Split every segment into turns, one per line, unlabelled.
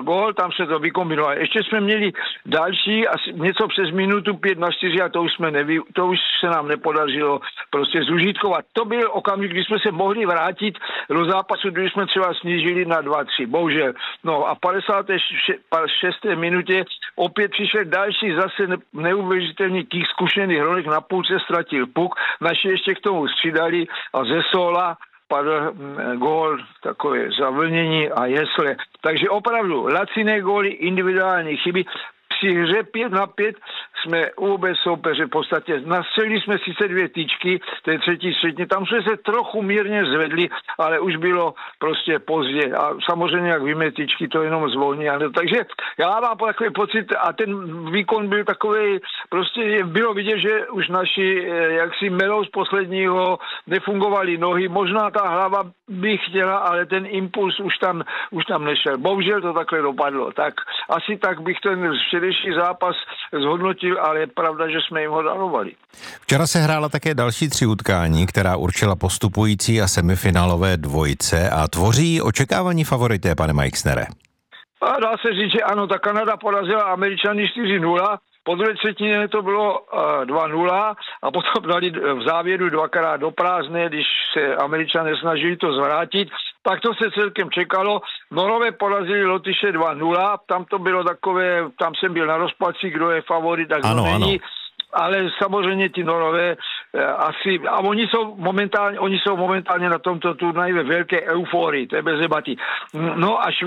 gól, tam se to vykombinovalo. Ještě jsme měli další, asi něco přes minutu 5-4 a to už se nám nepodařilo prostě zužitkovat. To byl okamžik, kdy jsme se mohli vrátit do zápasu, když jsme třeba snížili na 2-3. Bohužel. No a v 56. minutě opět přišel další zase neuvěřitelný kých zkušený Hronek, na půlce ztratil puk, naši ještě k tomu střídali a ze Sola padl gól, takové zavlnění a jesle. Takže opravdu laciné góly, individuální chyby. Při hře 5-5 jsme vůbec soupeře v podstatě nastřelili jsme sice 2 tyčky, té třetí středně, tam jsme se trochu mírně zvedli, ale už bylo prostě pozdě a samozřejmě jak víme, tyčky to jenom zvolní. Takže já mám takový pocit a ten výkon byl takový, prostě bylo vidět, že už naši jaksi melou z posledního nefungovaly nohy, možná ta hlava by chtěla, ale ten impuls už tam nešel. Bohužel to takhle dopadlo. Tak asi tak bych ten včerejší zápas zhodnotil, ale je pravda, že jsme jim ho darovali.
Včera se hrála také další 3 utkání, která určila postupující a semifinálové dvojice a tvoří očekávaní favorité, pane Meixnere.
A dá se říct, že ano, ta Kanada porazila Američany 4-0, po druhé třetině to bylo 2-0 a potom dali v závěru 2krát do prázdné, když se Američané snažili to zvrátit. Tak to se celkem čekalo. Norové porazili Lotyše 2-0, tam to bylo takové, tam jsem byl na rozpací, kdo je favorit, tak
ano,
to není.
ano.
Ale samozřejmě ti Norové asi, a oni jsou momentálně na tomto turnaji ve velké euforii, to je bez debaty. No a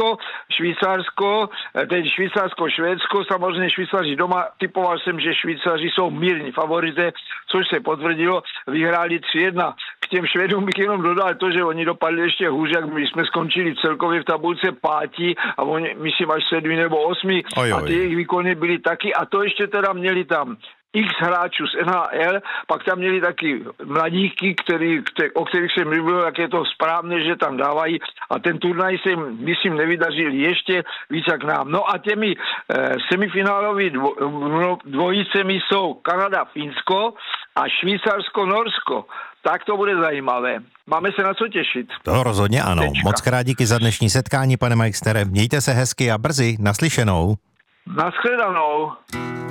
Švédsko, samozřejmě Švýcaři doma, typoval jsem, že Švýcaři jsou mírní favorité, což se potvrdilo, vyhráli 3-1. K těm Švédům bych jenom dodal to, že oni dopadli ještě hůř, jak my jsme skončili celkově v tabulce 5. a oni, myslím, až 7 nebo 8. A ty jejich výkony byly taky, a to ještě teda měli tam x hráčů z NHL, pak tam měli taky mladíky, o kterých jsem mluvil, jak je to správné, že tam dávají a ten turnaj se jim, myslím, nevydařil ještě víc jak nám. No a těmi semifinálovými dvojicemi jsou Kanada-Finsko a Švýcarsko-Norsko. Tak to bude zajímavé. Máme se na co těšit.
To rozhodně ano.
Tečka.
Moc krát díky za dnešní setkání, pane Meixnere. Mějte se hezky a brzy. Naslyšenou.
Naschledanou.